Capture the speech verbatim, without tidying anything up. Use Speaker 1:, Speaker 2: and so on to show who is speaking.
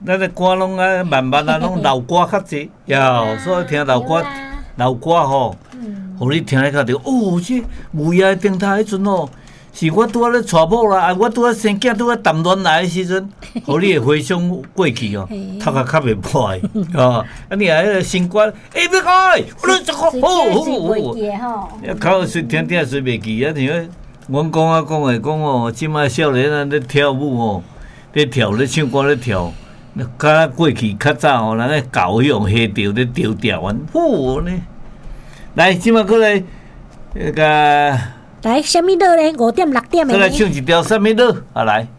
Speaker 1: 咱的歌拢啊慢慢啊，拢老歌较济，哟，所以听老歌，老歌吼，互你听咧较着，哦，这母爷电台迄阵吼，是我拄仔咧娶某啦，啊，我拄仔生囝拄仔谈恋爱的时阵，互你会回想过去哦，头壳较袂破的，哦，啊，你啊，迄个新歌，哎，要开，我咧一个，好好好，要考试听听随袂记啊，像阮讲啊讲诶讲哦，即摆少年啊咧跳舞哦，咧跳咧唱歌咧跳。较过去较早吼，人咧教用下调咧调调完，好呢。来，即马过来那个，
Speaker 2: 来，什么乐咧？五点六点的。
Speaker 1: 过来唱一条什么乐？啊来。